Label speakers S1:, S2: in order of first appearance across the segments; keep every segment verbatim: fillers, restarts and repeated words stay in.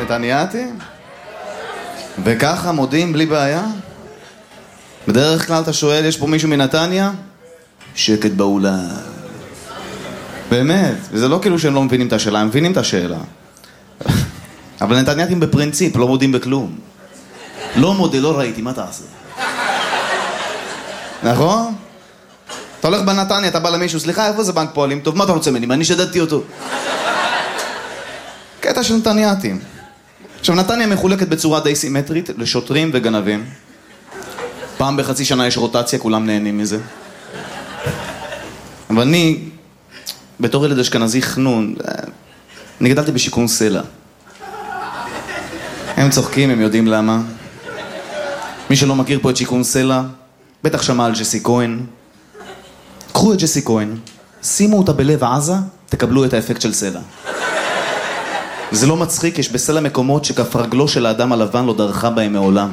S1: נתניאתים? וככה מודים בלי בעיה? בדרך כלל אתה שואל, יש פה מישהו מנתניה? שקט באולם. באמת, וזה לא כאילו שהם לא מבינים את השאלה, הם מבינים את השאלה. אבל נתניאתים בפרינציפ, לא מודים בכלום. לא מודה, לא ראיתי, מה תעשה? נכון? אתה הולך בנתניה, אתה בא למישהו, סליחה, איפה זה בנק פועלים? טוב, מה אתה רוצה ממני? מה אני שדדתי אותו? קטע של נתניאתים. עכשיו, נתניה מחולקת בצורה די סימטרית לשוטרים וגנבים. פעם בחצי שנה יש רוטציה, כולם נהנים מזה. אבל אני, בתור ילד אשכנזי חנון, אני גדלתי בשיקום סלע. הם צוחקים, הם יודעים למה. מי שלא מכיר פה את שיקום סלע, בטח שמע על ג'סי כהן. קחו את ג'סי כהן, שימו אותה בלב עזה, תקבלו את האפקט של סלע. זה לא מצחיק, יש בסלע מקומות שכף רגלו של האדם הלבן לא דרכה בהם מעולם.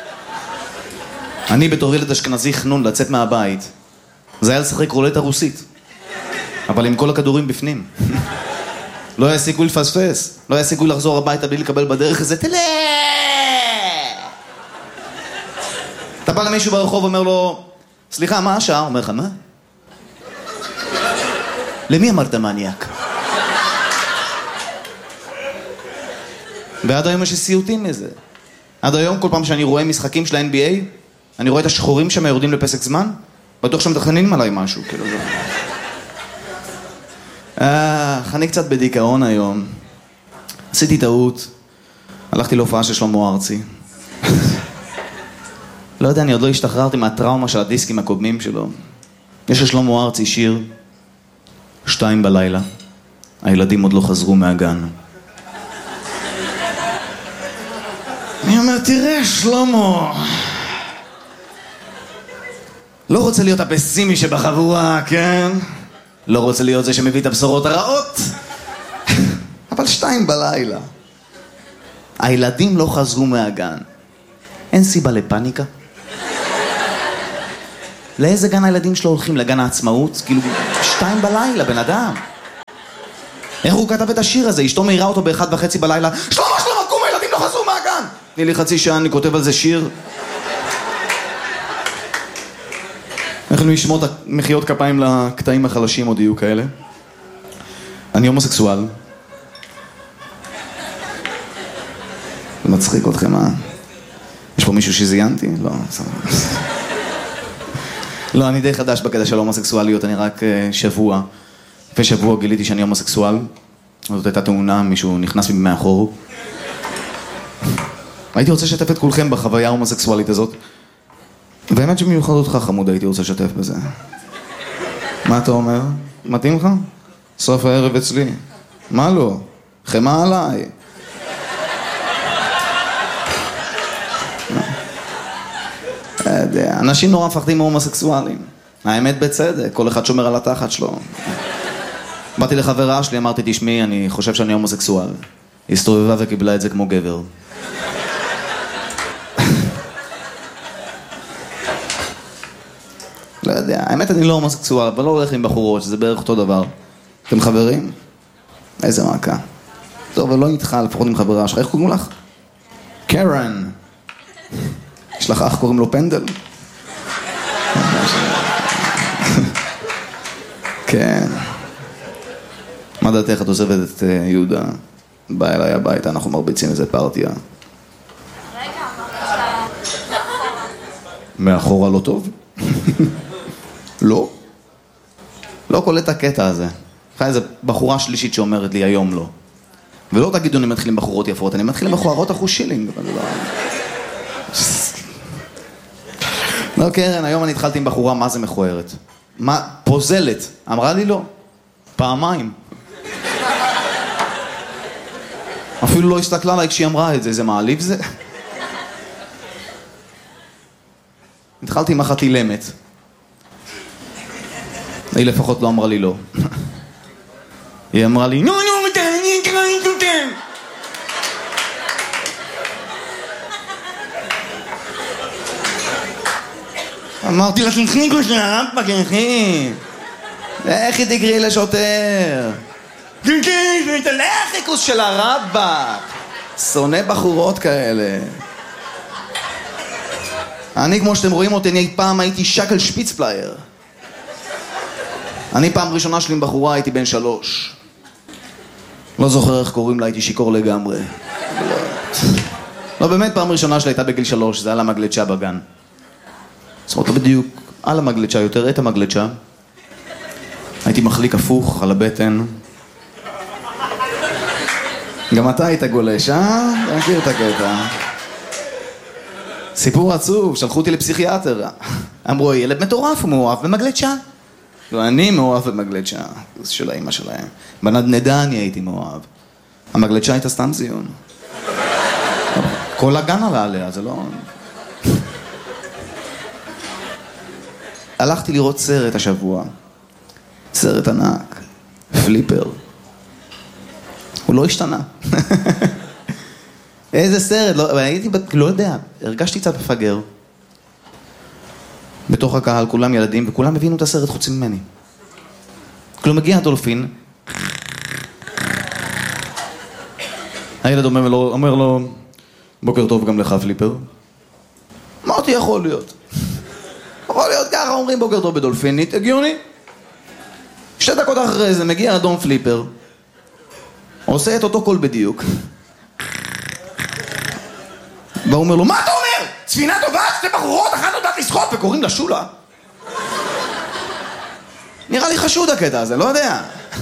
S1: אני בתור ילד אשכנזי חנון לצאת מהבית, זה היה לשחק רולטה רוסית, אבל עם כל הכדורים בפנים. לא היה סיכוי לפספס, לא היה סיכוי לחזור הביתה בלי לקבל בדרך איזה תלה. אתה בא למישהו ברחוב ואומר לו, סליחה, מה השעה? אומר לך, מה? למי אמרת מניאק? ועד היום יש סיוטים מזה. עד היום כל פעם שאני רואה משחקים של ה-אן בי איי, אני רואה את השחורים שם יורדים לפסק זמן, בטוח שמתכננים עליי משהו, כאילו זה. אה, אני קצת בדיכאון היום. עשיתי טעות. הלכתי להופעה של שלמה ארצי. לא יודע, אני עוד לא השתחררתי מהטראומה של הדיסקים הקודמים שלו. יש לשלמה ארצי שיר, שתיים בלילה. הילדים עוד לא חזרו מהגן. אני אומר, תראה שלמה, לא רוצה להיות הפסימי שבחבורה, כן? לא רוצה להיות זה שמביא את הבשורות הרעות. אבל שתיים בלילה. הילדים לא חזרו מהגן. אין סיבה לפניקה. לאיזה גן הילדים שלו הולכים? לגן העצמאות? כאילו, שתיים בלילה, בן אדם. איך הוא כתב את השיר הזה? אשתו מהירה אותו באחד וחצי בלילה. שלמה, שלמה, קום, הילדים לא חזרו מהגן. תני לי חצי שעה, אני כותב על זה שיר. איך אני אשמור את מחיאות כפיים לקטעים החלשים עוד יהיו כאלה? אני הומוסקסואל. זה מצחיק אתכם, אה? יש פה מישהו שזיינתי? לא, לא, אני די חדש בקטע של הומוסקסואליות, אני רק שבוע. לפני שבוע גיליתי שאני הומוסקסואל. זאת הייתה תאונה, מישהו נכנס בי מאחור. הייתי רוצה לשתף את כולכם בחוויה ההומוסקסואלית הזאת. באמת שבמיוחד אותך חמוד הייתי רוצה לשתף בזה. מה אתה אומר? מתאים לך? סוף הערב אצלי. מה לא? חמה עליי. אנשים נורא מפחדים מהומוסקסואלים. האמת בצדק, כל אחד שומר על התחת שלו. באתי לחברה שלי, אמרתי, תשמעי, אני חושב שאני הומוסקסואל. היא הסתובבה וקיבלה את זה כמו גבר. לא יודע, האמת אני לא הומוסקסואל, אבל לא הולך עם בחורות, שזה בערך אותו דבר. אתם חברים? איזה מעקה. טוב, אבל לא נתחל, לפחות עם חברה שלך. איך קוראים לך? קרן. יש לך אח קוראים לו פנדל? כן. מה דעתך, את עוזבת את יהודה? בא אליי הביתה, אנחנו מרביצים איזה פרטיה.
S2: רגע, אמרת שאתה...
S1: מאחורה לא טוב? לא? לא קולט את הקטע הזה. אחרי איזה בחורה שלישית שאומרת לי היום לא. ולא תגידו אני מתחיל עם בחורות יפות, אני מתחיל עם בחורות אחוז שילינג. לא, קרן, היום אני התחלתי עם בחורה, מה זה מכוערת? מה? פוזלת. אמרה לי לא. פעמיים. אפילו לא הסתכלה עליי כשהיא אמרה את זה, זה מעליב זה? התחלתי עם אחת אילמת. היא לפחות לא אמרה לי לא. היא אמרה לי, נו, נו, מתי, אני אקרא איתותם. אמרתי לה, תנחיקו של הרמפק, אחי. איך היא תקראי לשוטר? תנחיקו של הרמפק. שונא בחורות כאלה. אני, כמו שאתם רואים אותי, אני פעם הייתי שקל שפיצפלייר. אני פעם ראשונה שלי עם בחורה הייתי בן שלוש. לא זוכר איך קוראים לה, הייתי שיקור לגמרי. לא, לא באמת פעם ראשונה שלי הייתה בגיל שלוש, זה על המגלצ'ה בגן. זאת אומרת, לא בדיוק על המגלצ'ה, יותר את המגלצ'ה. הייתי מחליק הפוך על הבטן. גם אתה היית גולש, אה? אתה מכיר את הקטע. סיפור עצוב, שלחו אותי לפסיכיאטר. אמרו, ילד מטורף, הוא מאוהב במגלצ'ה. לא, אני מאוהב במגלצ'ה. זה של האמא שלהם. בנדנדה אני הייתי מאוהב. המגלצ'ה הייתה סתם זיון. כל הגן עלה עליה, זה לא... הלכתי לראות סרט השבוע. סרט ענק. פליפר. הוא לא השתנה. איזה סרט, לא, הייתי, לא יודע, הרגשתי קצת מפגר. בתוך הקהל כולם ילדים, וכולם הבינו את הסרט חוץ ממני. כאילו מגיע הדולפין, הילד אומר לו, אומר לו, בוקר טוב גם לך פליפר. אמרתי, יכול להיות. יכול להיות ככה, אומרים בוקר טוב בדולפינית, הגיוני. שתי דקות אחרי זה מגיע אדום פליפר, עושה את אותו קול בדיוק. והוא אומר לו, מה אתה אומר? ספינה טובה, שתי בחורות, אחת יודעת לשחות וקוראים לה שולה. נראה לי חשוד הקטע הזה, לא יודע.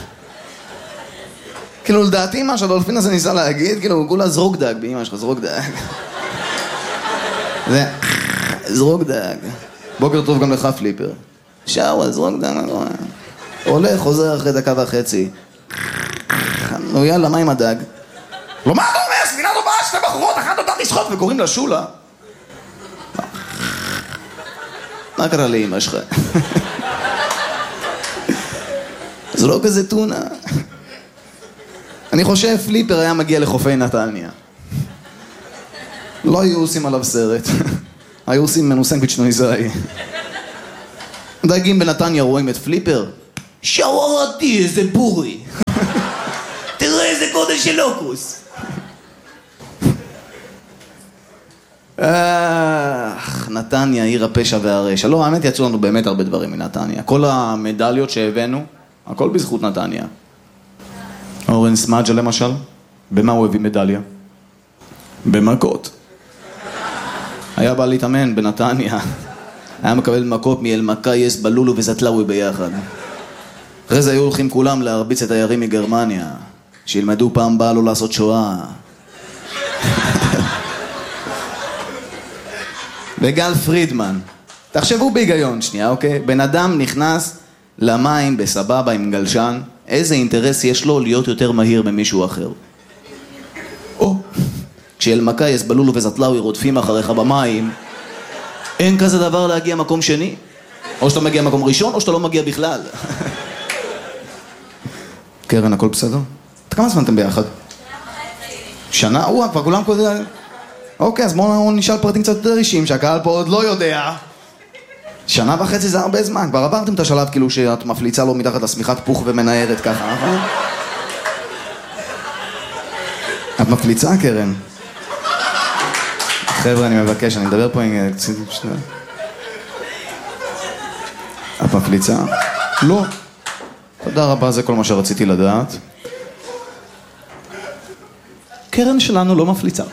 S1: כאילו, לדעתי מה שהדולפין הזה ניסה להגיד, כאילו, הוא כולה זרוק דג, באמא שלך, זרוק דג. זה, זרוק דג. בוקר טוב גם לך פליפר. שוואל, זרוק דג, הולך, חוזר אחרי דקה וחצי. נו יאללה, מה עם הדג? לא, מה אתה אומר? ספינה טובה, שתי בחורות, אחת יודעת לשחות וקוראים לה שולה. מה קרה לאמא שלך? זה לא כזה טונה. אני חושב פליפר היה מגיע לחופי נתניה. לא היו עושים עליו סרט. היו עושים ממנו סנדוויץ' נויזאי. דייגים בנתניה רואים את פליפר. שווארתי, איזה בורי. תראה איזה גודל של לוקוס. אך, נתניה, עיר הפשע והרשע. לא, האמת יצאו לנו באמת הרבה דברים מנתניה. כל המדליות שהבאנו, הכל בזכות נתניה. אורן סמאג'ה למשל, במה הוא הביא מדליה? במכות. היה בא להתאמן בנתניה. היה מקבל מכות מאלמקייס, בלולו וזטלאווי ביחד. אחרי זה היו הולכים כולם להרביץ את תיירים מגרמניה, שילמדו פעם באה לא לעשות שואה. וגל פרידמן, תחשבו בהיגיון שנייה, אוקיי? בן אדם נכנס למים בסבבה עם גלשן, איזה אינטרס יש לו להיות יותר מהיר ממישהו אחר? או, כשאלמקייס, בלולו וזטלאווי רודפים אחריך במים, אין כזה דבר להגיע מקום שני. או שאתה מגיע מקום ראשון, או שאתה לא מגיע בכלל. קרן, הכל בסדר? אתה כמה זמן אתם ביחד? שנה? וואו, כבר כולם קודם... אוקיי, אז בואו נשאל פרטים קצת יותר אישיים, שהקהל פה עוד לא יודע. שנה וחצי זה הרבה זמן, כבר עברתם את השלב כאילו שאת מפליצה לו מתחת לשמיכת פוך ומנערת ככה, נכון? את מפליצה, קרן? חבר'ה, אני מבקש, אני מדבר פה עם... את מפליצה? לא. תודה רבה, זה כל מה שרציתי לדעת. קרן שלנו לא מפליצה.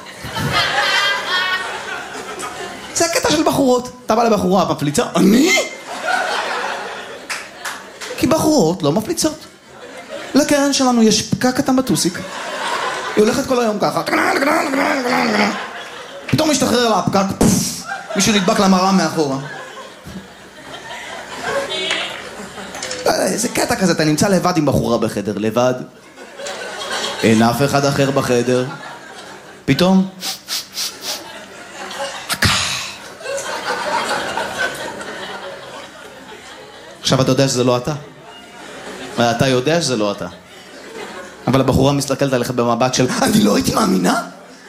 S1: זה הקטע של בחורות. אתה בא לבחורה, את מפליצה? אני? כי בחורות לא מפליצות. לקרן שלנו יש פקק קטן בטוסיק. היא הולכת כל היום ככה. פתאום משתחרר לה הפקק, פוף, מישהו נדבק למראה מאחורה. זה קטע כזה, אתה נמצא לבד עם בחורה בחדר, לבד. אין אף אחד אחר בחדר. פתאום... עכשיו אתה יודע שזה לא אתה. ואתה יודע שזה לא אתה. אבל הבחורה מסתכלת עליך במבט של אני לא הייתי מאמינה?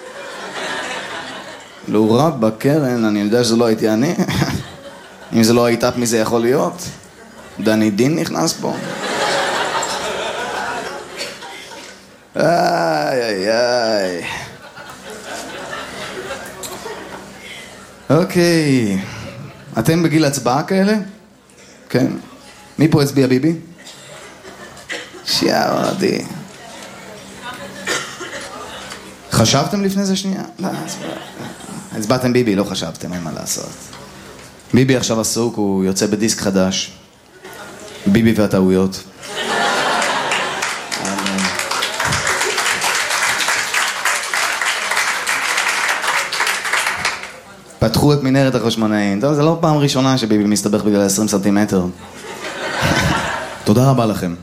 S1: לא רב בקרן, אני יודע שזה לא הייתי אני. אם זה לא הייתה, מי זה יכול להיות? דני דין נכנס פה. איי איי איי. אוקיי. אתם בגיל הצבעה כאלה? כן. מי פה הצביע ביבי? שיערדי. חשבתם לפני זה שנייה? לא, הצבעתם ביבי, לא חשבתם, אין מה לעשות. ביבי עכשיו עסוק, הוא יוצא בדיסק חדש. ביבי והטעויות. פתחו את מנהרת החשמונאים. טוב, זה לא פעם ראשונה שביבי מסתבך בגלל עשרים סנטימטר. תודה רבה לכם.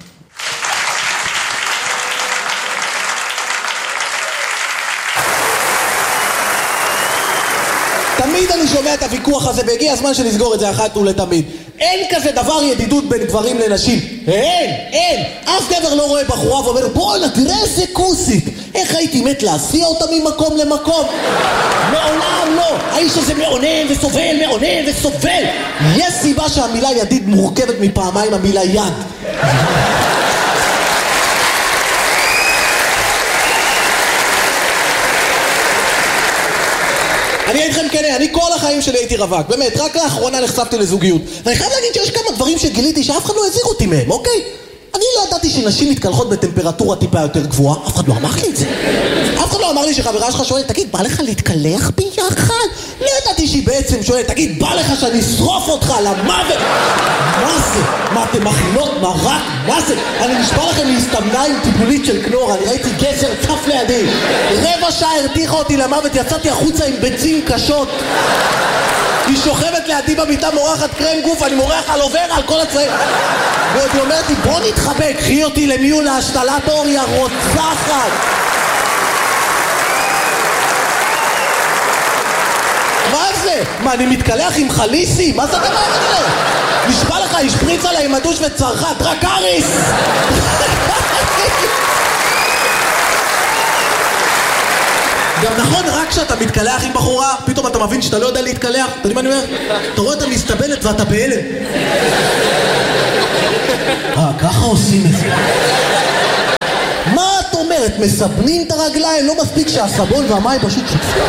S2: תמיד אני שומע את הוויכוח הזה, והגיע הזמן שנסגור את זה אחת ולתמיד. אין כזה דבר ידידות בין גברים לנשים. אין, אין. אף גבר לא רואה בחורה ואומר, בוא'נה, תראה איזה כוסית. איך הייתי מת להסיע אותה ממקום למקום? מעולם לא. האיש הזה מעונן וסובל, מעונן וסובל. יש סיבה שהמילה ידיד מורכבת מפעמיים המילה יד. אני אגיד לכם כן, אני כל החיים שלי הייתי רווק, באמת, רק לאחרונה נחשפתי לזוגיות. ואני חייב להגיד שיש כמה דברים שגיליתי שאף אחד לא הזהיר אותי מהם, אוקיי? אני לא ידעתי שנשים מתקלחות בטמפרטורה טיפה יותר גבוהה, אף אחד לא אמר לי את זה. אף אחד לא אמר לי שחברה שלך שואלת, תגיד, בא לך להתקלח ביחד? לא ידעתי שהיא בעצם שואלת, תגיד, בא לך שאני אשרוף אותך למוות? מה זה? מה אתם מכינות מרק? מה זה? אני נשבע לכם להסתמנה עם טיפולית של כנור, אני ראיתי גזר צף לידי. רבע שעה הרתיחה אותי למוות, יצאתי החוצה עם ביצים קשות. היא שוכבת לידי במיטה, מורחת קרם גוף, אני מורח על עובר על כל הצעים. ועוד היא אומרת לי, בוא נתחבק, קחי אותי למיון להשתלת אור, יא רוצחת. מה זה? מה, אני מתקלח עם חליסי? מה זה הדבר הזה? נשבע לך, השפריץ עליי עם הדוש וצרחה, דרקריס! גם נכון, רק כשאתה מתקלח עם בחורה, פתאום אתה מבין שאתה לא יודע להתקלח. אתה יודע מה אני אומר? אתה רואה את המסתבנת ואתה בהלם. אה, ככה עושים את זה. מה את אומרת? מסבנים את הרגליים? לא מספיק שהסבון והמים פשוט שותפים.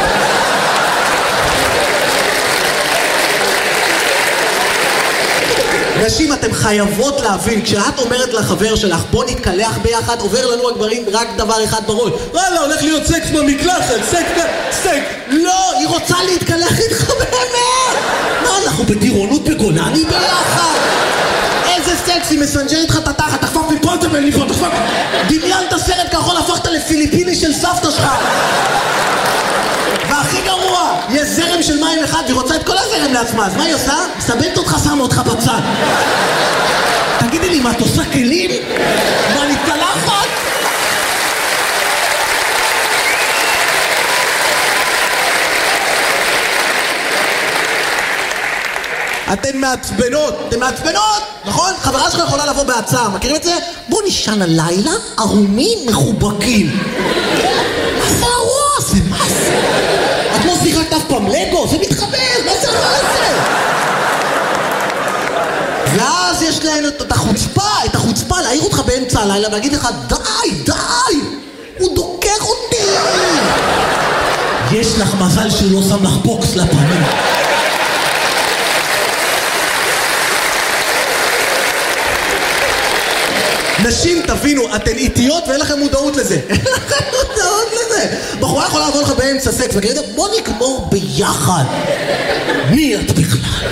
S2: נשים, אתם חייבות להבין, כשאת אומרת לחבר שלך, בוא נתקלח ביחד, עובר לנו הגברים רק דבר אחד בראש. וואלה, הולך להיות סקס במקלחת, סקס, סקס. לא, היא רוצה להתקלח איתך באמת. מה, אנחנו בטירונות בגולני ביחד? איזה סקס, היא מסנג'רת לך את התחת, תחפף מפה את המליפות, תחפף. דמיינת סרט כחול, הפכת לפיליפיני של סבתא שלך. והכי גרוע, יש זרם של מים אחד והיא רוצה את כל הזרם לעצמה, אז מה היא עושה? מסבנת אותך, שמה אותך בצד. תגידי לי, מה את עושה כלים? מה, אני צלחת? אתן מעצבנות, אתן מעצבנות, נכון? חברה שלך יכולה לבוא בהצעה, מכירים את זה? בוא נשען הלילה, ערומים מחובקים. מה זה הרוע הזה? מה זה? את לא שיחקת אף פעם לגו? זה מתחבר, מה זה הרוע הזה? ואז יש להן את החוצפה, את החוצפה להעיר אותך באמצע הלילה ולהגיד לך, די, די, הוא דוקר אותי. יש לך מזל שהוא לא שם לך בוקס לפנים. נשים, תבינו, אתן איטיות ואין לכם מודעות לזה. אין לכם מודעות לזה. בחורה יכולה לבוא לך באמצע סקס וכאלה, בוא נגמור ביחד. מי את בכלל?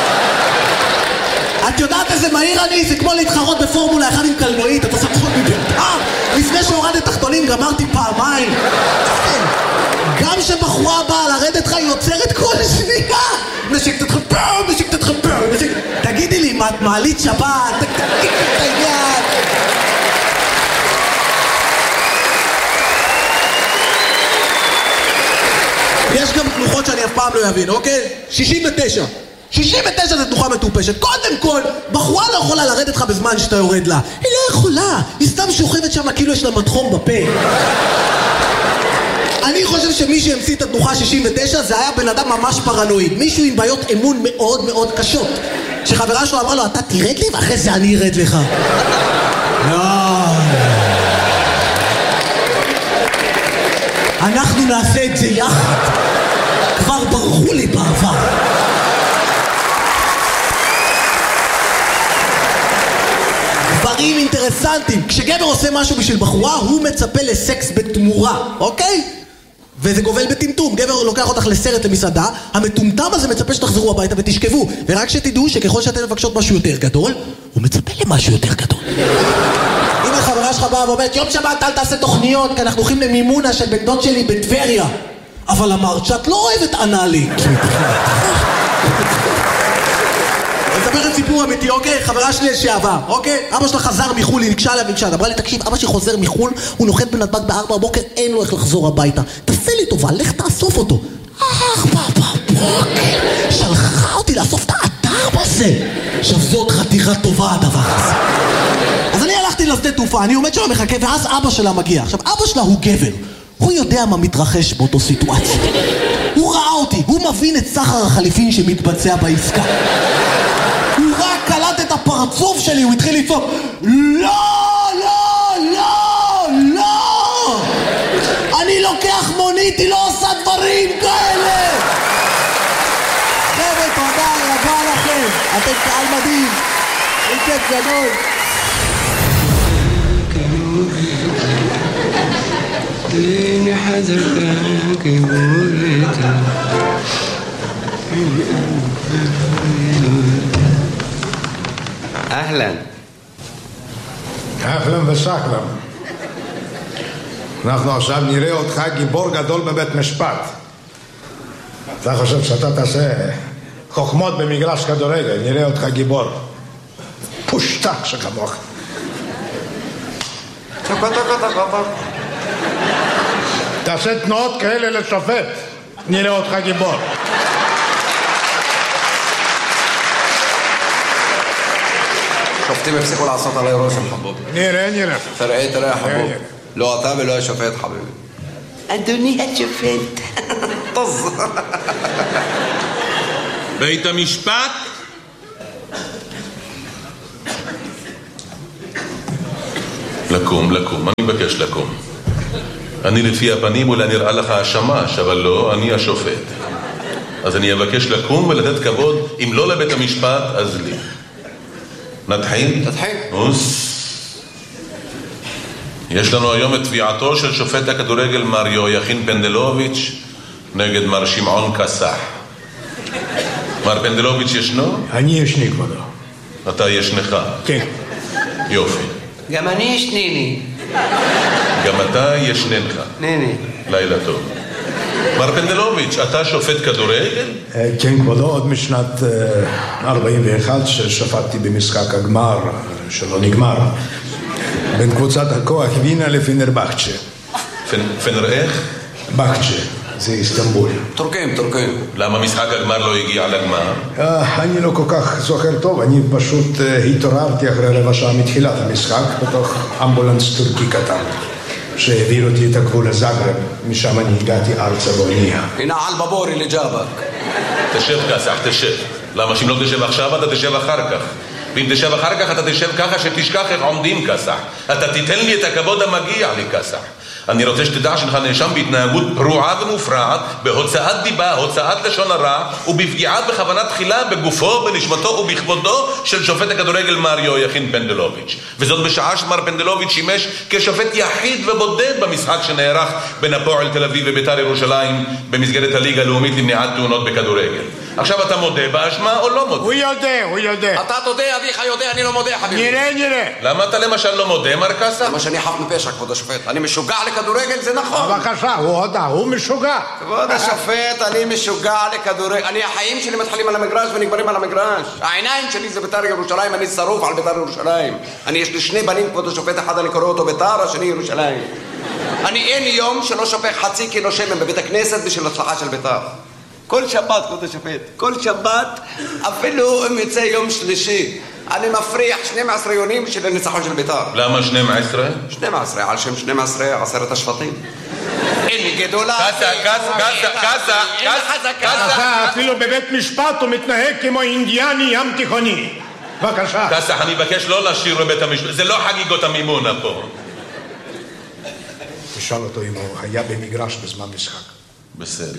S2: את יודעת איזה מהיר אני? זה כמו להתחרות בפורמולה אחד עם קלנועית. אתה עושה תחרות מביתה. לפני שהורדת תחתונים גמרתי פעמיים. גם שבחורה באה לרדת לך היא יוצרת כל שנייה. נשק תתחפר, נשק תתחפר. תגידי לי, מה את מעלית שבת? תקתיק את היד. יש גם תנוחות שאני אף פעם לא אבין, אוקיי? שישים ותשע. שישים ותשע זה תנוחה מטופשת. קודם כל, בחורה לא יכולה לרדת לך בזמן שאתה יורד לה. היא לא יכולה. היא סתם שוכבת שם כאילו יש לה מדחום בפה. אני חושב שמי שהמציא את התנוחה שישים ותשע זה היה בן אדם ממש פרנואיד. מישהו עם בעיות אמון מאוד מאוד קשות. שחברה שלו אמרה לו, אתה תרד לי ואחרי זה אני ארד לך. לא. אנחנו נעשה את זה יחד. כבר ברחו לי בעבר. דברים אינטרסנטיים. כשגבר עושה משהו בשביל בחורה, הוא מצפה לסקס בתמורה, אוקיי? וזה גובל בטמטום. גבר לוקח אותך לסרט למסעדה, המטומטם הזה מצפה שתחזרו הביתה ותשכבו. ורק שתדעו שככל שאתם מבקשות משהו יותר גדול, הוא מצפה למשהו יותר גדול. אם החברה שלך באה ואומרת, יום שבת אל תעשה תוכניות, כי אנחנו הולכים למימונה של בן דוד שלי בטבריה. אבל אמרת שאת לא אוהבת אנאלי. אני אספר את סיפור אמיתי, אוקיי? חברה שלי לשעבר, אוקיי? אבא שלה חזר מחול, היא נקשה עליה ונקשה. אמרה לי, תקשיב, אבא שלי חוזר מחול, הוא נוחת בנתב"ג בארבע בבוקר, אין לו איך לחזור הביתה. תעשה לי טובה, לך תאסוף אותו. ארבע בבוקר, שלחה אותי לאסוף את האדם הזה. עכשיו זאת חתיכה טובה הדבר הזה. אז אני הלכתי לשדה תעופה, אני עומד שם מחכה, ואז אבא שלה מגיע. עכשיו, אבא שלה הוא גבר. הוא יודע מה מתרחש באותו סיטואציה. הוא ראה אותי, הוא מבין את סחר החליפין שמתבצע בעסקה. הוא רק קלט את הפרצוף שלי, הוא התחיל לצעוק, לא, לא, לא, לא! אני לוקח מונית, היא לא עושה דברים כאלה! חבר'ה, תודה רבה לכם, אתם קהל מדהים, אין כיף גדול.
S3: دين حذرك بوريتا أهلا
S4: אהלן וסהלן. אנחנו עכשיו נראה אותך גיבור גדול בבית משפט. אתה חושב שאתה תעשה חוכמות במגרש כדורגל, נראה אותך גיבור. פושטק שכמוך. טקה טקה טקה. תעשה תנועות כאלה לשופט, נראה אותך גיבור.
S3: שופטים הפסיקו לעשות עליי רושם, חבוב.
S4: נראה, נראה.
S3: תראה, תראה, חבוב. לא אתה ולא השופט, חביבי. אדוני השופט. טוב.
S5: בית המשפט? לקום, לקום. אני מבקש לקום. אני לפי הפנים אולי נראה לך השמש, אבל לא, אני השופט. אז אני אבקש לקום ולתת כבוד, אם לא לבית המשפט, אז לי. נתחיל?
S3: נתחיל.
S5: אוס. יש לנו היום את תביעתו של שופט הכדורגל מר יהויכין פנדלוביץ' נגד מר שמעון קסח. מר פנדלוביץ' ישנו?
S4: אני ישני כבודו.
S5: אתה ישנך?
S4: כן.
S5: יופי.
S3: גם אני ישניני.
S5: גם אתה ישננך.
S3: ניני.
S5: לילה טוב. מר פנדלוביץ', אתה שופט כדורגל?
S4: כן כבודו, עוד משנת ארבעים ואחת ששפטתי במשחק הגמר שלא נגמר בין קבוצת הכוח וינה לפנרבחצ'ה.
S5: פנר איך?
S4: בחצ'ה, זה איסטנבול.
S3: טורקים, טורקים.
S5: למה משחק הגמר לא הגיע לגמר?
S4: אני לא כל כך זוכר טוב, אני פשוט התעוררתי אחרי רבע שעה מתחילת המשחק בתוך אמבולנס טורקי קטן שהעביר אותי את הגבול לזאגרב, משם אני הגעתי ארצה באונייה.
S3: הנה על בבורי לג'אבק.
S5: תשב קסח, תשב. למה שאם לא תשב עכשיו אתה תשב אחר כך? ואם תשב אחר כך אתה תשב ככה שתשכח איך עומדים קסח. אתה תיתן לי את הכבוד המגיע לי קסח. אני רוצה שתדע שלך נאשם בהתנהגות פרועה ומופרעת, בהוצאת דיבה, הוצאת לשון הרע, ובפגיעה בכוונה תחילה בגופו, בנשמתו ובכבודו של שופט הכדורגל מר יהויכין פנדלוביץ'. וזאת בשעה שמר פנדלוביץ' שימש כשופט יחיד ובודד במשחק שנערך בין הפועל תל אביב ובית"ר ירושלים במסגרת הליגה הלאומית למניעת תאונות בכדורגל. עכשיו אתה מודה באשמה או לא מודה?
S4: הוא יודע, הוא יודע.
S3: אתה תודה, אביך יודע, אני לא מודה, חביבי.
S4: נראה, נראה.
S5: למה אתה למשל לא מודה, מר קסח?
S3: למה שאני חף מפשע, כבוד השופט. אני משוגע לכדורגל, זה נכון.
S4: בבקשה, הוא הודה, הוא משוגע.
S3: כבוד השופט, אני משוגע לכדורגל. אני, החיים שלי מתחילים על המגרש ונגמרים על המגרש. העיניים שלי זה בית"ר ירושלים, אני שרוף על בית"ר ירושלים. אני, יש לי שני בנים, כבוד השופט, אחד אני קורא אותו בית"ר, השני ירושלים. אני אין יום שלא שופך חצי קילו שמן בבית הכנסת בשביל הצלחה של בית"ר. כל שבת, כבוד השופט, כל שבת, אפילו אם יצא יום שלישי, אני מפריח שנים עשרה יונים של הניצחון של בית"ר.
S5: למה שנים עשרה?
S3: שנים עשרה, על שם שנים עשרה, עשרת השבטים. אין גדולה.
S5: קסה, קסה, קסה, קסה, קסה.
S4: אפילו בבית משפט הוא מתנהג כמו אינדיאני ים תיכוני. בבקשה.
S5: קסה, אני מבקש לא לשיר בבית המשפט, זה לא חגיגות המימונה פה.
S4: תשאל אותו אם הוא היה במגרש בזמן משחק.
S5: בסדר.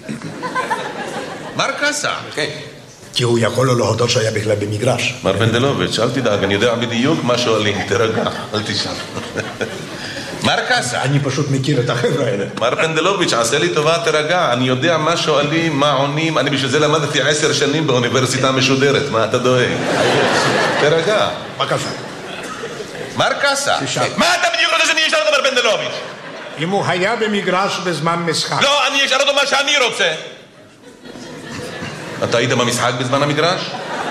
S5: מר קסה.
S3: כן.
S4: כי הוא יכול לו להודות שהיה בכלל במגרש.
S5: מר פנדלוביץ', אל תדאג, אני יודע בדיוק מה שואלים, תרגע, אל תשאל. מר קסה.
S4: אני פשוט מכיר את החבר'ה האלה.
S5: מר פנדלוביץ', עשה לי טובה, תרגע, אני יודע מה שואלים, מה עונים, אני בשביל זה למדתי עשר שנים באוניברסיטה משודרת, מה אתה דואג? תרגע.
S4: בבקשה.
S5: מר קסה. מה אתה בדיוק רוצה שאני אשאל אותו, מר פנדלוביץ'?
S4: אם הוא היה במגרש בזמן משחק.
S5: לא, אני אשאל אותו מה שאני רוצה. אתה היית במשחק בזמן המגרש?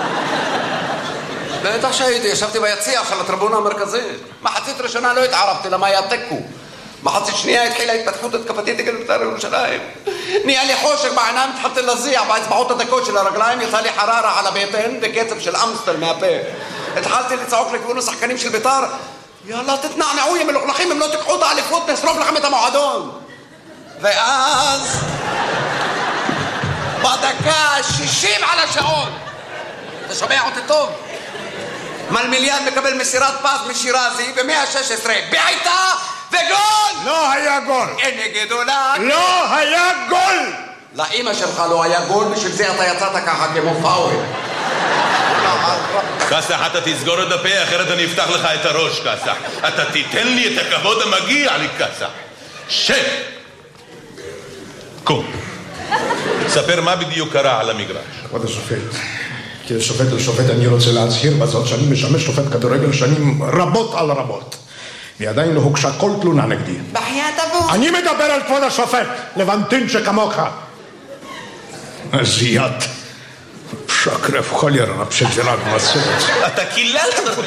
S3: בטח שהייתי, ישבתי ביציע של הטריבונה המרכזית. מחצית ראשונה לא התערבתי, למה היה תיקו. מחצית שנייה התחילה התפתחות התקפתית נגד בית"ר ירושלים. נהיה לי חושך בעיניים, התחלתי להזיע באצבעות הדקות של הרגליים, יצא לי חררה על הבטן בקצב של אמסטל מהפה. התחלתי לצעוק לכיוון השחקנים של בית"ר, יאללה תתנענעו, יא מלוכלכים, אם לא תיקחו את האליפות נשרוף לכם את המועדון. ואז בדקה שישים על השעון, אתה שומע אותי טוב? מלמיליאן מקבל מסירת פס משירזי ב-מאה ושש עשרה, בעיטה וגול!
S4: לא היה גול!
S3: הנה גדולה!
S4: לא היה גול!
S3: לאמא שלך לא היה גול, בשביל זה אתה יצאת ככה כמו פאוול.
S5: קסח, אתה תסגור את הפה, אחרת אני אפתח לך את הראש, קסח. אתה תיתן לי את הכבוד המגיע לי, קסח. שב! קום. ספר מה בדיוק קרה על המגרש.
S4: כבוד השופט, כשופט לשופט אני רוצה להצהיר בזאת שאני משמש שופט כדורגל שנים רבות על רבות. ועדיין לא הוגשה כל תלונה נגדי.
S3: בחיית אבו!
S4: אני מדבר על כבוד השופט, לבנטין שכמוך. זיית. שקרף חולר, פשטרק מסורת.
S5: אתה קיללת אותי.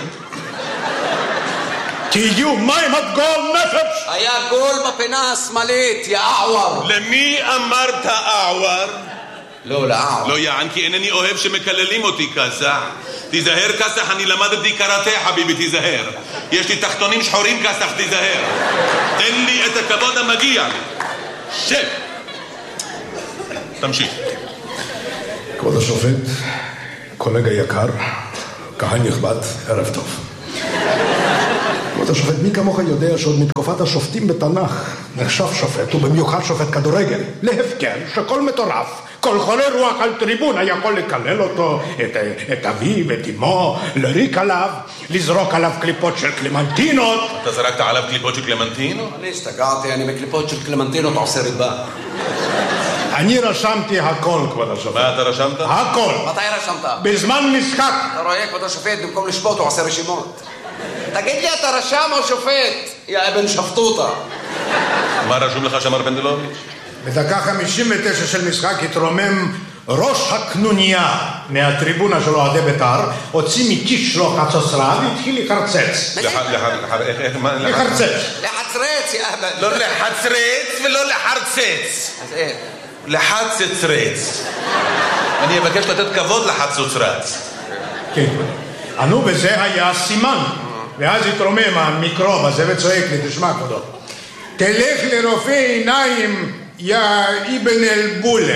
S4: תהיו מים עד גול נפש!
S3: היה גול בפינה השמאלית, יא אעוור.
S5: למי אמרת אעוור?
S3: לא, לאעוור.
S5: לא יען, כי אינני אוהב שמקללים אותי, קסח. תיזהר, קסח, אני למדתי קראטה, חביבי, תיזהר. יש לי תחתונים שחורים, קסח, תיזהר. תן לי את הכבוד המגיע לי. שב! תמשיך.
S4: כבוד השופט, קולגה יקר, קהל נכבד, ערב טוב. כבוד השופט, מי כמוך יודע שעוד מתקופת השופטים בתנ"ך נחשב שופט, ובמיוחד שופט כדורגל, להפקר שכל מטורף, כל חולה רוח על טריבונה יכול לקלל אותו, את, את אביו, את אמו, לריק עליו, לזרוק עליו קליפות של קלמנטינות.
S5: אתה זרקת עליו קליפות של קלמנטינות?
S3: אני השתגעתי, אני בקליפות של קלמנטינות עושה ריבה.
S4: אני רשמתי הכל, כבוד השופט.
S5: מה אתה רשמת?
S4: הכל.
S3: מתי רשמת?
S4: בזמן משחק.
S3: אתה רואה, כבוד השופט, במקום לשפוט הוא עושה רשימות. תגיד לי, אתה רשם או שופט? יא אבן שפטוטה.
S5: מה רשום לך שמר פנדלוביץ'?
S4: בדקה חמישים ותשע של משחק התרומם ראש הקנוניה מהטריבונה של אוהדי בית"ר, הוציא מכיס שלו חצוצרה והתחיל לחרצץ. לחרצץ.
S3: לחצרץ, יא אבן.
S5: לא לחצרץ ולא לחרצץ.
S3: אז איך?
S5: לחצצרץ. אני אבקש לתת כבוד לחצוצרץ.
S4: כן. ענו בזה היה סימן. ואז התרומם המיקרוב הזה וצועק לי, תשמע כבודו, תלך לרופא עיניים, יא אבן אל-בולה.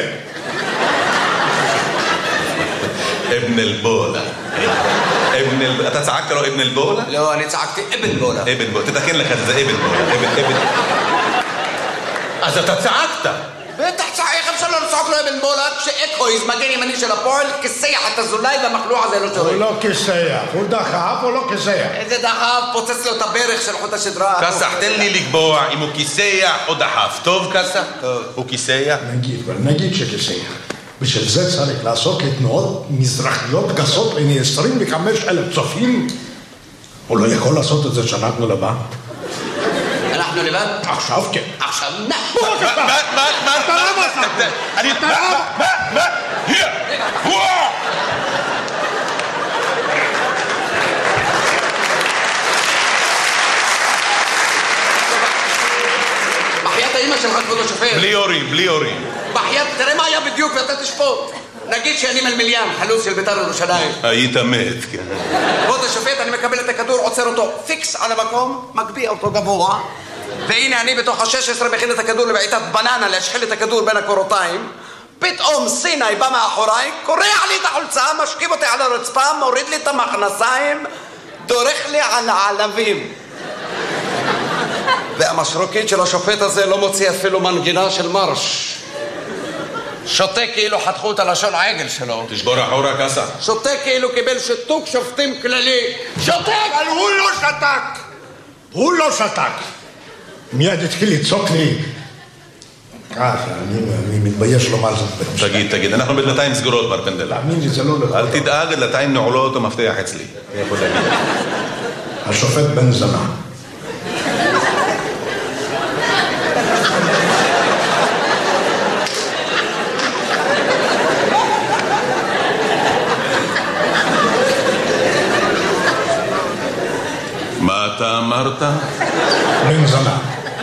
S5: אבן אל-בולה. אתה צעקת לו אבן אל-בולה?
S3: לא, אני צעקתי אבן בולה.
S5: אבן בולה, תתקן לך את זה, אבן בולה. אז אתה צעקת.
S3: בטח צעק, איך אפשר לא לצעוק לו אבן בולה כשאקויז, מגן ימני של הפועל, כסייח את הזולאי והמחלוע הזה לא שורק.
S4: הוא לא כסייח, הוא דחף או לא כסייח?
S3: איזה דחף, פוצץ לו את הברך של חוט השדרה.
S5: קסח, תן לי לקבוע אם הוא כיסח או דחף. טוב, קסח? טוב. הוא כיסח?
S4: נגיד, אבל נגיד שכסייח. בשביל זה צריך לעשות לתנועות מזרחיות גסות לעיני עשרים וחמישה אלף צופים. הוא לא יכול לעשות את זה שאנחנו לבד.
S3: אנחנו לבד?
S4: עכשיו כן.
S3: עכשיו נא.
S5: מה, מה, מה, מה,
S4: אתה לא מצא.
S5: אני...
S4: אתה לא...
S5: מה, מה? hier! וואו!
S3: בחיית האמא שלך, כבוד השופט.
S5: בלי הורים, בלי הורים.
S3: בחיית, תראה מה היה בדיוק ואתה תשפוט. נגיד שאני מלמיליאן, חלוץ של בית"ר ירושלים.
S5: היית מת, כן.
S3: כבוד השופט, אני מקבל את הכדור, עוצר אותו פיקס על המקום, מגביה אותו גבוה, והנה אני בתוך ה-שש עשרה מכין את הכדור לבעיטת בננה, להשחיל את הכדור בין הקורותיים. פתאום סיני בא מאחוריי, קורע לי את החולצה, משכיב אותי על הרצפה, מוריד לי את המכנסיים, דורך לי על העלבים. והמשרוקית של השופט הזה לא מוציא אפילו מנגינה של מרש. שותה כאילו חתכו את הלשון העגל שלו.
S5: תשבור אחורה קסח.
S3: שותה כאילו קיבל שיתוק שופטים כללי. שותק!
S4: אבל הוא לא שתק! הוא לא שתק! מיד התחיל לצעוק לי. ככה, אני מתבייש לומר זאת.
S5: תגיד, תגיד, אנחנו בדלתיים סגורות, מר פנדל.
S4: תאמין לי, זה לא לך.
S5: אל תדאג, דלתיים נעולות ומפתח אצלי. אתה יכול להגיד.
S4: השופט בן זנה.
S5: מה אתה אמרת?
S4: בן זנה.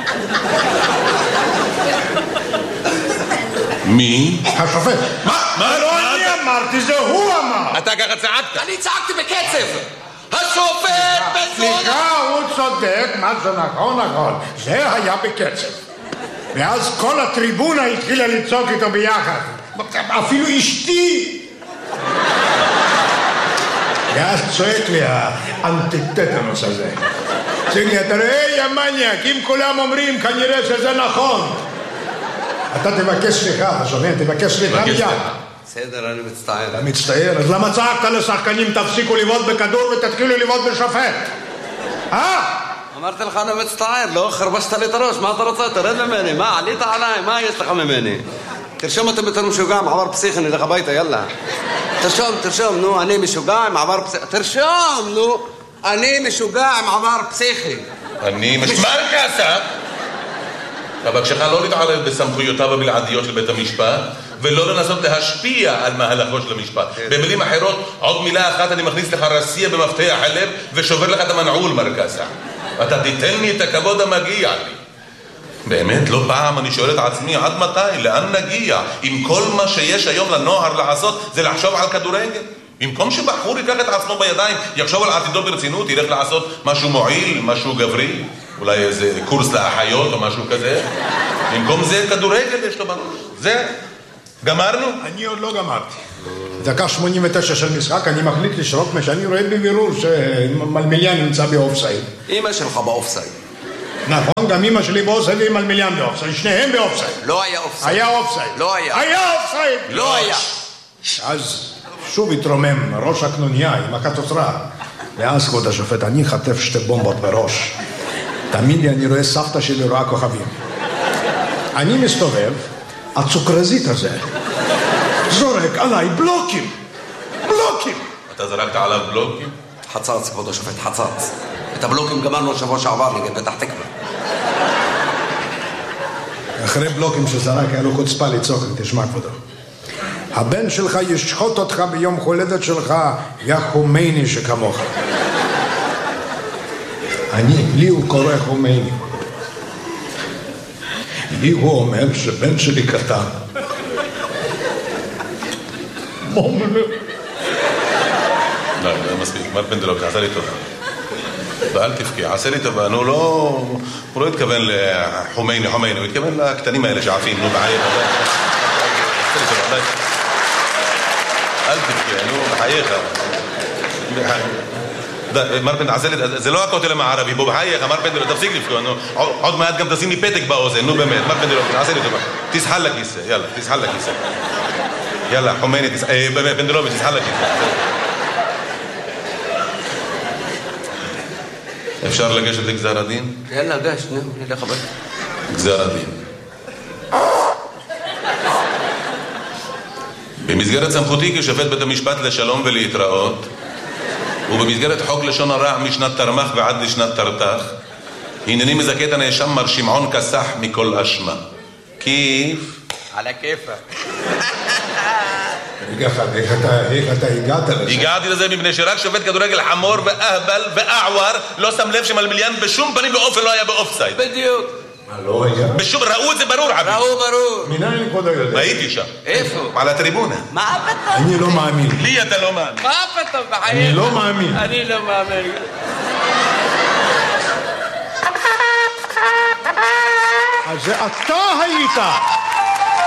S5: מי?
S4: השופט.
S5: מה? מה?
S4: לא אני אמרתי, זה הוא אמר.
S5: אתה ככה צעקת.
S3: אני צעקתי בקצב! השופט בן זונה!
S4: סליחה, הוא צודק, מה זה נכון, נכון. זה היה בקצב. ואז כל הטריבונה התחילה לצעוק איתו ביחד. אפילו אשתי. ואז צועק לי האנטיטטנוס הזה. צועק לי, אתה רואה, יא מניאק, אם כולם אומרים, כנראה שזה נכון. אתה תבקש סליחה, אתה שומע? תבקש סליחה מיד.
S3: בסדר, אני מצטער.
S4: אתה מצטער? אז למה צעקת לשחקנים, תפסיקו לבעוט בכדור ותתחילו לבעוט בשופט? אה?
S3: אמרתי לך, אני מצטער, לא חרבשת לי את הראש, מה אתה רוצה? תרד ממני, מה, עלית עליי, מה יש לך ממני? תרשום אותם בתור משוגע עם עבר פסיכי, נלך הביתה, יאללה. תרשום, תרשום, נו, אני משוגע עם עבר פסיכי. תרשום, נו, אני משוגע עם עבר פסיכי.
S5: אני משמע קסח. אבל כשך לא להתערב בסמכויותיו הבלעדיות של בית המשפט, ולא לנסות להשפיע על מהלכו של המשפט. במילים אחרות, עוד מילה אחת אני מכניס לך רסייה במפתח הלב ושובר לך את המנעול, מר קסח. אתה תיתן לי את הכבוד המגיע לי. באמת, לא פעם אני שואל את עצמי, עד מתי? לאן נגיע? אם כל מה שיש היום לנוער לעשות זה לחשוב על כדורגל? במקום שבחור ייקח את עצמו בידיים, יחשוב על עתידו ברצינות, ילך לעשות משהו מועיל, משהו גברי, אולי איזה קורס לאחיות או משהו כזה. במקום זה כדורגל יש לו בראש. זה, גמרנו?
S4: אני עוד לא גמרתי. דקה שמונים ותשע של משחק, אני מחליט לשרוק מה שאני רואה בבירור שמלמיליאן נמצא באופסייד.
S3: אמא שלך באופסייד.
S4: נכון, גם אמא שלי באופסייד ועם מלמיליאן באופסייד, שניהם באופסייד.
S3: לא היה אופסייד.
S4: היה אופסייד.
S3: לא היה.
S4: היה אופסייד.
S3: לא היה.
S4: אז שוב התרומם ראש הקנוניה עם החצוצרה. ואז כבוד השופט, אני חטף שתי בומבות בראש. תאמין לי, אני רואה סבתא שלי רואה כוכבים. אני מסתובב, הצוקרזית הזה זורק עליי בלוקים. בלוקים.
S5: אתה זרקת עליו בלוקים?
S3: חצץ, כבוד השופט, חצץ. את הבלוקים גמרנו שבוע שעבר נגד פתח תקווה.
S4: אחרי בלוקים שזרק היה לו חוצפה לצעוק, תשמע כבודו. הבן שלך ישחוט אותך ביום הולדת שלך, יא חומייני שכמוך. אני, לי הוא קורא חומייני. לי הוא אומר שבן שלי קטן. מומלו.
S5: לא, זה מספיק. מר פנדלוק, עשה לי טובה. ואל תבכי, עשה לי טובה. נו, לא... הוא לא התכוון לחומייני, חומייני, הוא התכוון לקטנים האלה שעפים, נו, בחייך. עשה לי טובה, די. אל תבכי, נו, בחייך. מר פנדל, עשה לי... זה לא הכותל המערבי, בוא בחייך, מר פנדל, תפסיק לבכו, נו. עוד מעט גם תשים לי פתק באוזן, נו באמת, מר פנדל, עשה לי טובה. תסחל לכיסא, יאללה, תסחל לכיסא. יאללה, חומייני, פנדלוביץ', תסחל לכיסא. אפשר לגשת לגזר הדין?
S3: יאללה, גש, נו, נלך הביתה.
S5: גזר הדין. במסגרת סמכותי כשופט בית המשפט לשלום ולהתראות, ובמסגרת חוק לשון הרע משנת תרמ"ח ועד לשנת תרת"ח, הנני מזכה את הנאשם מר שמעון קסח מכל אשמה. כיף?
S3: על הכיפה.
S4: איך אתה הגעת לזה?
S5: הגעתי לזה מפני שרק שופט כדורגל חמור ואהבל ואעואר לא שם לב שמלמיליאן בשום פנים ואופן לא היה באופסייד.
S3: בדיוק.
S4: מה, לא היה?
S5: בשום, ראו את זה ברור, עבי.
S3: ראו ברור.
S4: מנהל כבודו יודע?
S5: הייתי שם.
S3: איפה?
S5: על הטריבונה.
S3: מה פתאום?
S4: אני לא מאמין.
S5: לי אתה לא מאמין.
S3: מה פתאום?
S4: אני לא מאמין.
S3: אני לא מאמין.
S4: אז זה אתה היית.